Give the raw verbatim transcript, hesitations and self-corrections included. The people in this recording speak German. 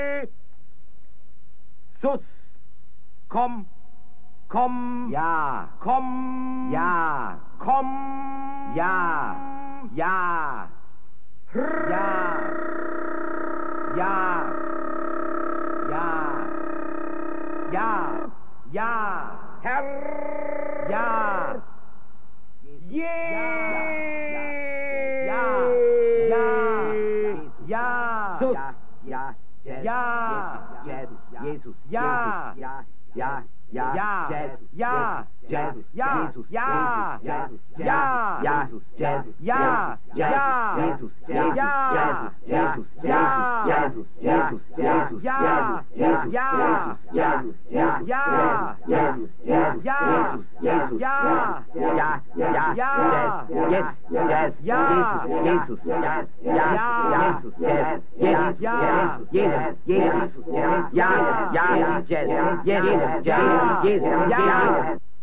Sus. Komm. Komm. Ja. Komm. Ja. Komm. Ja. Ja. Ja. Ja. Ja. Ja. Ja. Herr. Ja. Je. Ja. Ja. Ja. Sus. Ja. Ja. Jesus. Ja. Ja. Ja. Ja, Ja. Jazz, Ja. Jazz, Ja. Jesus, Ja. Jazz, Ja. Jesus, Jazz, Ja. Ja. Jesus, Ja. Jesus, Ja. Jesus, Jesus, Jesus, Ja. Jesus, Ja. Jesus, Ja. Jesus, Jesus, Ja. Jesus, Ja. ja, ja, Ja. Jazz, yes, Jazz, Ja. Jesus, Jazz, ja, Ja. Jesus, Jazz, Jesus, Ja. Jesus, Jesus, ja, ja, Jazz, Jesus, Jesus, Ja. Jesus, Ja. Jesus.